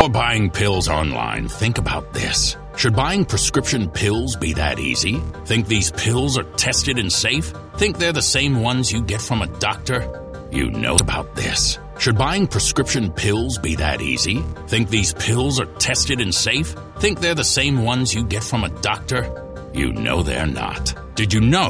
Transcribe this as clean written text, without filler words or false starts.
Before buying pills online, think about this. Should buying prescription pills be that easy? Think these pills are tested and safe? Think they're the same ones you get from a doctor? You know about this. Should buying prescription pills be that easy? Think these pills are tested and safe? Think they're the same ones you get from a doctor? You know they're not. Did you know